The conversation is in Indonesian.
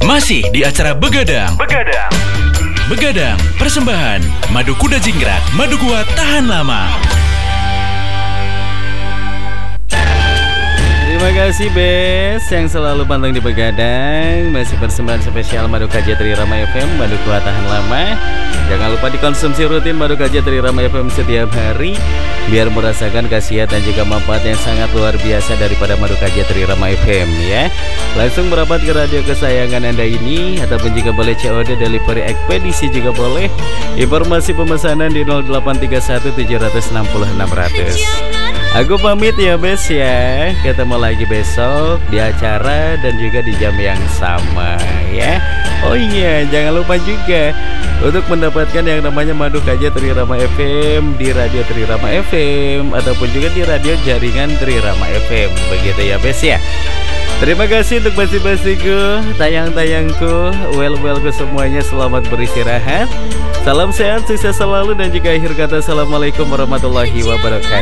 Masih di acara Begadang. Begadang, persembahan Madu Kuda Jingkrak, Madu Kuat Tahan Lama. Terima kasih Bes yang selalu pantang di Begadang. Masih persembahan spesial Madu KJ Trirama FM, Madu Kuat Tahan Lama. Jangan lupa dikonsumsi rutin Madu KJ Trirama FM setiap hari, biar merasakan khasiat dan juga manfaat yang sangat luar biasa daripada Madu KJ Trirama FM ya. Langsung merapat ke radio kesayangan Anda ini, ataupun jika boleh COD delivery ekspedisi juga boleh. Informasi pemesanan di 0831 760 600. Aku pamit ya Bes ya. Ketemu lagi besok di acara dan juga di jam yang sama ya. Oh iya, jangan lupa juga untuk mendapatkan yang namanya Madu KJ Trirama FM di radio Trirama FM ataupun juga di radio jaringan Trirama FM. Begitu ya Bes ya. Terima kasih untuk basi-basiku, tayang-tayangku, well-wellku semuanya. Selamat beristirahat. Salam sehat, sukses selalu, dan juga akhir kata assalamualaikum warahmatullahi wabarakatuh.